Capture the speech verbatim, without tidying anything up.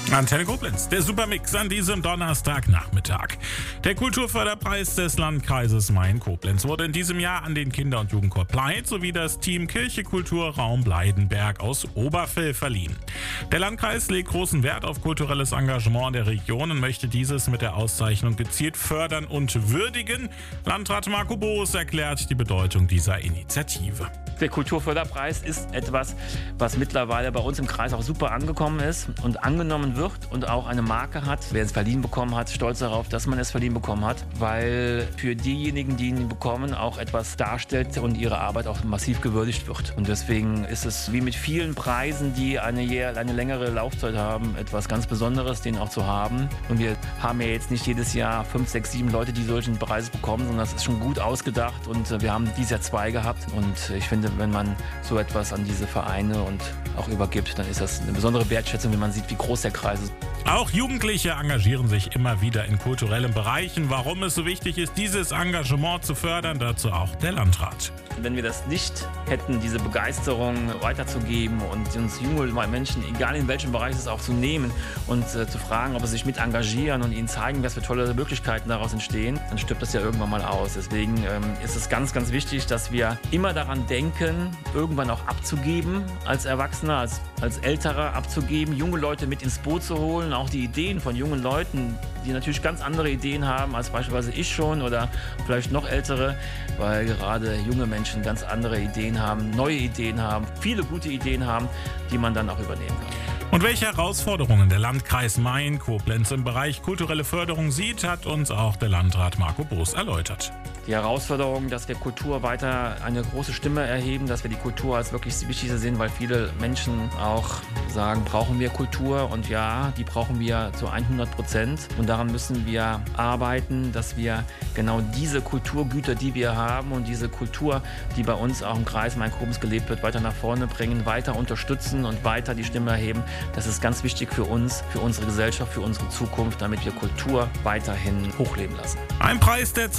Antenne Koblenz, der Supermix an diesem Donnerstagnachmittag. Der Kulturförderpreis des Landkreises Main-Koblenz wurde in diesem Jahr an den Kinder- und Jugendchor Pleit sowie das Team Kirche Kultur Raum Bleidenberg aus Oberfell verliehen. Der Landkreis legt großen Wert auf kulturelles Engagement der Region und möchte dieses mit der Auszeichnung gezielt fördern und würdigen. Landrat Marco Boos erklärt die Bedeutung dieser Initiative. Der Kulturförderpreis ist etwas, was mittlerweile bei uns im Kreis auch super angekommen ist und angenommen wird und auch eine Marke hat. Wer es verliehen bekommen hat, stolz darauf, dass man es verliehen bekommen hat, weil für diejenigen, die ihn bekommen, auch etwas darstellt und ihre Arbeit auch massiv gewürdigt wird. Und deswegen ist es wie mit vielen Preisen, die eine, eine längere Laufzeit haben, etwas ganz Besonderes, den auch zu haben. Und wir haben ja jetzt nicht jedes Jahr fünf, sechs, sieben Leute, die solchen Preis bekommen, sondern das ist schon gut ausgedacht und wir haben dieses Jahr zwei gehabt. Und ich finde, wenn man so etwas an diese Vereine und auch übergibt, dann ist das eine besondere Wertschätzung, wenn man sieht, wie groß der Kreis ist. Auch Jugendliche engagieren sich immer wieder in kulturellen Bereichen. Warum es so wichtig ist, dieses Engagement zu fördern, dazu auch der Landrat. Wenn wir das nicht hätten, diese Begeisterung weiterzugeben und uns junge Menschen, egal in welchem Bereich es auch zu nehmen und äh, zu fragen, ob sie sich mit engagieren und ihnen zeigen, was für tolle Möglichkeiten daraus entstehen, dann stirbt das ja irgendwann mal aus. Deswegen ähm, ist es ganz, ganz wichtig, dass wir immer daran denken, irgendwann auch abzugeben als Erwachsener, als, als Älterer abzugeben, junge Leute mit ins Boot zu holen, auch die Ideen von jungen Leuten, die natürlich ganz andere Ideen haben als beispielsweise ich schon oder vielleicht noch ältere, weil gerade junge Menschen ganz andere Ideen haben, neue Ideen haben, viele gute Ideen haben, die man dann auch übernehmen kann. Und welche Herausforderungen der Landkreis Main-Koblenz im Bereich kulturelle Förderung sieht, hat uns auch der Landrat Marco Boos erläutert. Die Herausforderung, dass wir Kultur weiter eine große Stimme erheben, dass wir die Kultur als wirklich das Wichtigste sehen, weil viele Menschen auch sagen, brauchen wir Kultur? Und ja, die brauchen wir zu hundert Prozent. Und daran müssen wir arbeiten, dass wir genau diese Kulturgüter, die wir haben und diese Kultur, die bei uns auch im Kreis Main-Koblenz gelebt wird, weiter nach vorne bringen, weiter unterstützen und weiter die Stimme erheben. Das ist ganz wichtig für uns, für unsere Gesellschaft, für unsere Zukunft, damit wir Kultur weiterhin hochleben lassen. Ein Preis, der